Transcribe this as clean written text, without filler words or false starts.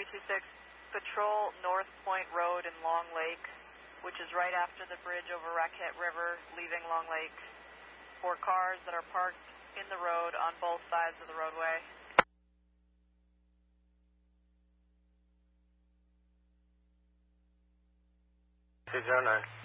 226, patrol North Point Road in Long Lake, which is right after the bridge over Raquette River, leaving Long Lake, for cars that are parked in the road on both sides of the roadway. 209.